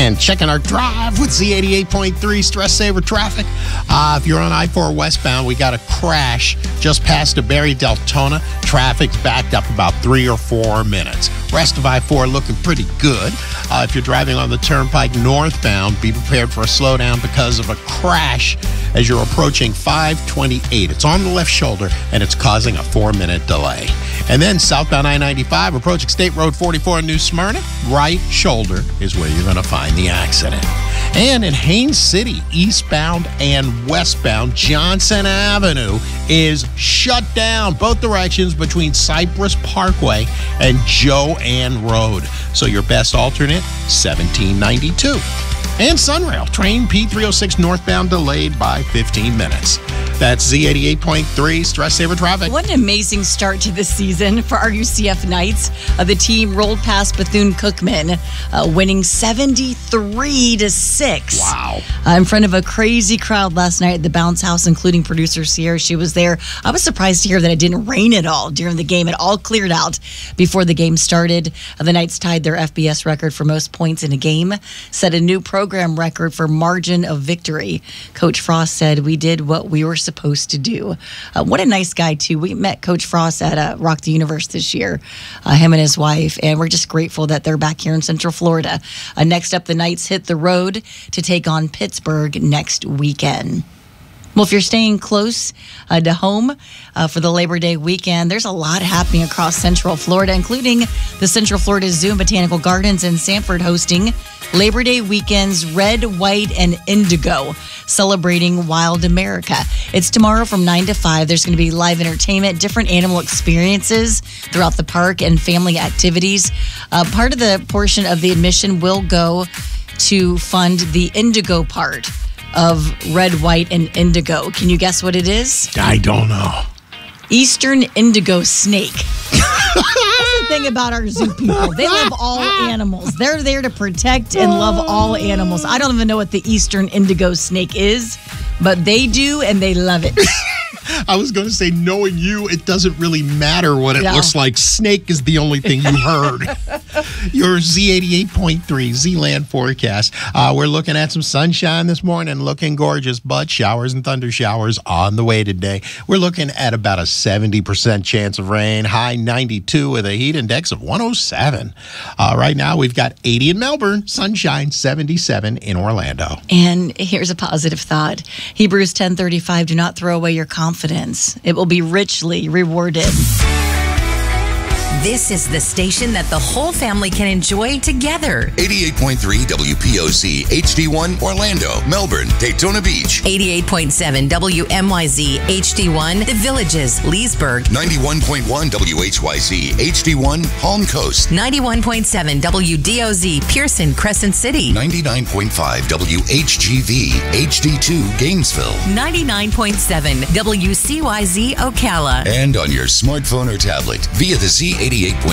And checking our drive with Z88.3 Stress Saver Traffic. If you're on I-4 westbound, we got a crash just past DeBerry Deltona. Traffic's backed up about 3 or 4 minutes. Rest of I-4 looking pretty good. If you're driving on the Turnpike northbound, be prepared for a slowdown because of a crash as you're approaching 528. It's on the left shoulder, and it's causing a 4-minute delay. And then southbound I-95, approaching State Road 44 in New Smyrna, right shoulder is where you're going to find the accident. And in Haines City, eastbound and westbound, Johnson Avenue is shut down both directions between Cypress Parkway and Joanne Road. So your best alternate, 1792. And Sunrail, train P306 northbound delayed by 15 minutes. That's Z88.3 Stress Saver Traffic. What an amazing start to the season for our UCF Knights. The team rolled past Bethune-Cookman, winning 73-6. Wow. In front of a crazy crowd last night at the Bounce House, including producer Sierra. She was there. I was surprised to hear that it didn't rain at all during the game. It all cleared out before the game started. The Knights tied their FBS record for most points in a game, set a new program record for margin of victory. Coach Frost said, "We did what we were supposed to do." What a nice guy, too. We met Coach Frost at Rock the Universe this year, him and his wife, and we're just grateful that they're back here in Central Florida. Next up, the Knights hit the road to take on Pittsburgh next weekend. Well, if you're staying close to home for the Labor Day weekend, there's a lot happening across Central Florida, including the Central Florida Zoo and Botanical Gardens in Sanford hosting Labor Day weekend's Red, White, and Indigo, celebrating wild America. It's tomorrow from 9 to 5. There's going to be live entertainment, different animal experiences throughout the park, and family activities. Part of the portion of the admission will go to fund the Indigo part of Red, White, and Indigo. Can you guess what it is? I don't know. Eastern indigo snake. That's the thing about our zoo people. They love all animals. They're there to protect and love all animals. I don't even know what the Eastern indigo snake is, but they do, and they love it. I was going to say, knowing you, it doesn't really matter what it looks like. Snake is the only thing you heard. Your Z88.3 Z-Land forecast. We're looking at some sunshine this morning, looking gorgeous, but showers and thunder showers on the way today. We're looking at about a 70% chance of rain, high 92 with a heat index of 107. Right now, we've got 80 in Melbourne, sunshine, 77 in Orlando. And here's a positive thought. Hebrews 10:35, do not throw away your confidence. It will be richly rewarded. This is the station that the whole family can enjoy together. 88.3 WPOC, HD1, Orlando, Melbourne, Daytona Beach. 88.7 WMYZ, HD1, The Villages, Leesburg. 91.1 WHYZ, HD1, Palm Coast. 91.7 WDOZ, Pearson, Crescent City. 99.5 WHGV, HD2, Gainesville. 99.7 WCYZ, Ocala. And on your smartphone or tablet via the Z88.3